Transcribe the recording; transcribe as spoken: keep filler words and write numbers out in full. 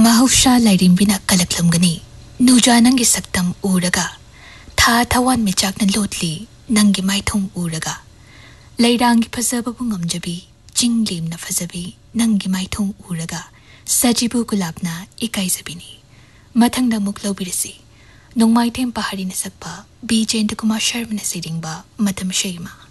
Mahusha lairimbi na kalaklamgani. Nuja nangi saktam uraga. Tha thawan michak na lotli nangi maithong uraga. Lairangi fazababu ngamjabi. Jinglim na fazabi nangi maithong uraga. Sajibu gulabna ikai zabini. Mathang na muklaubirisi. Nung maithim pahari na sakpa. Bijen Kumar Sharma na siringba matam shayma.